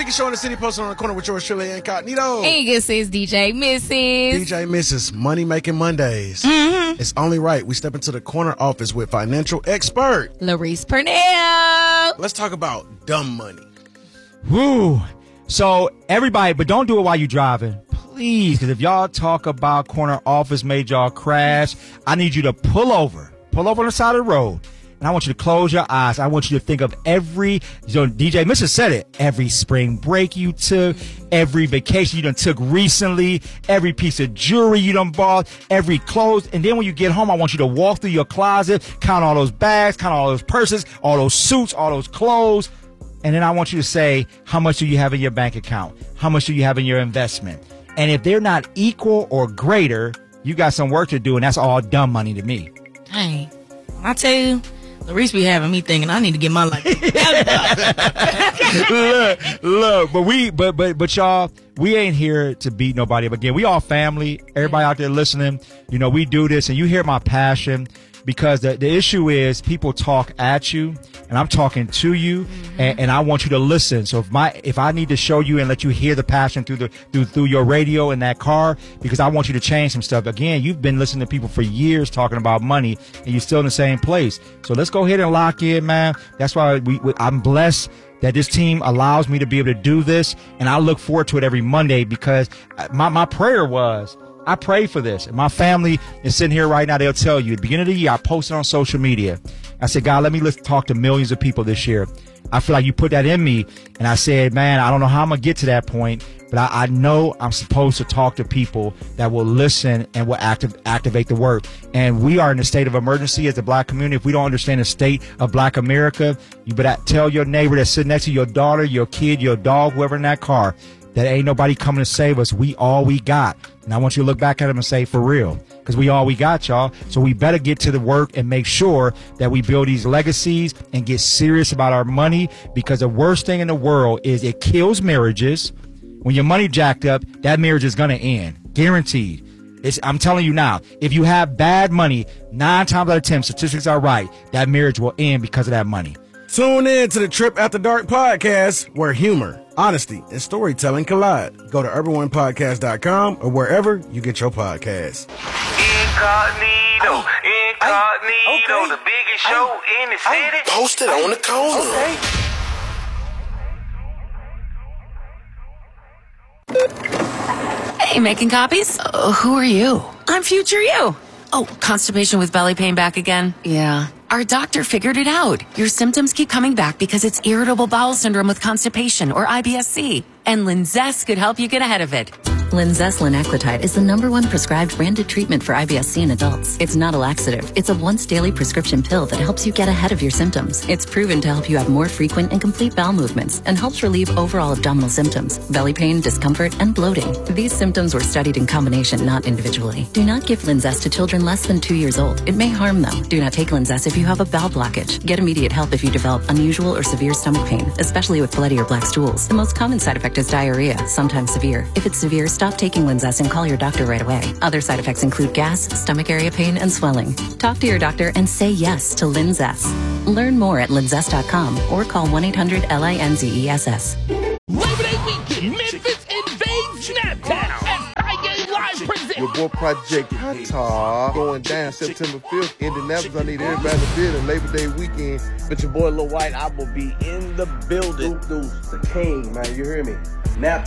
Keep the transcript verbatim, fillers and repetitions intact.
biggest show in the city, posted on the corner with yours truly, Incognito. And this is D J Missus D J Missus Money Making Mondays. Mm-hmm. It's only right we step into the corner office with financial expert Larice Purnell. Let's talk about dumb money. Woo. So everybody, but don't do it while you're driving, please. Because if y'all talk about corner office made y'all crash, I need you to pull over, pull over on the side of the road. And I want you to close your eyes. I want you to think of every, you know, D J Missus said it, every spring break you took, every vacation you done took recently, every piece of jewelry you done bought, every clothes. And then when you get home, I want you to walk through your closet, count all those bags, count all those purses, all those suits, all those clothes. And then I want you to say, how much do you have in your bank account? How much do you have in your investment? And if they're not equal or greater, you got some work to do. And that's all dumb money to me. Hey, I tell you, Larice be having me thinking I need to get my life look, look, but we, but, but, but y'all, we ain't here to beat nobody up again. We all family. Everybody out there listening, you know, we do this and you hear my passion because the, the issue is people talk at you and I'm talking to you mm-hmm. and, and I want you to listen. So if my, if I need to show you and let you hear the passion through the, through, through your radio in that car, because I want you to change some stuff. Again, you've been listening to people for years talking about money and you're still in the same place. So let's go ahead and lock in, man. That's why we, we I'm blessed that this team allows me to be able to do this. And I look forward to it every Monday because my, my prayer was, I pray for this. And my family is sitting here right now. They'll tell you at the beginning of the year, I posted on social media. I said, God, let me let's talk to millions of people this year. I feel like you put that in me. And I said, man, I don't know how I'm going to get to that point, but I, I know I'm supposed to talk to people that will listen and will active, activate the work. And we are in a state of emergency as the black community. If we don't understand the state of black America, you better tell your neighbor that's sitting next to your daughter, your kid, your dog, whoever in that car, that ain't nobody coming to save us. We all we got. And I want you to look back at them and say, for real, because we all we got, y'all. So we better get to the work and make sure that we build these legacies and get serious about our money, because the worst thing in the world is it kills marriages. When your money jacked up, that marriage is going to end. Guaranteed. It's, I'm telling you now, if you have bad money, nine times out of ten, statistics are right, that marriage will end because of that money. Tune in to the Trip After Dark podcast, where humor, honesty, and storytelling collide. Go to urban one podcast dot com or wherever you get your podcasts. Incognito, Incognito, okay. The biggest show I, in the city. I posted on the corner. Okay. Hey, making copies? Uh, who are you? I'm future you. Oh, constipation with belly pain back again? Yeah. Our doctor figured it out. Your symptoms keep coming back because it's irritable bowel syndrome with constipation, or I B S C. And Linzess could help you get ahead of it. Linzess linaclotide is the number one prescribed branded treatment for I B S C in adults. It's not a laxative. It's a once daily prescription pill that helps you get ahead of your symptoms. It's proven to help you have more frequent and complete bowel movements and helps relieve overall abdominal symptoms, belly pain, discomfort, and bloating. These symptoms were studied in combination, not individually. Do not give Linzess to children less than two years old. It may harm them. Do not take Linzess if you have a bowel blockage. Get immediate help if you develop unusual or severe stomach pain, especially with bloody or black stools. The most common side effect is diarrhea, sometimes severe. If it's severe, stop taking Linzess and call your doctor right away. Other side effects include gas, stomach area pain, and swelling. Talk to your doctor and say yes to Linzess. Learn more at linzess dot com or call one eight hundred L I N Z E S S. Labor Day weekend, Memphis invades Snaptown as Tiger Live presents. Your boy Project Qatar going down September fifth. Indianapolis, I need everybody to bid on Labor Day weekend. But your boy Lil White, I will be in the building. Deuce, the king, man, you hear me? Nap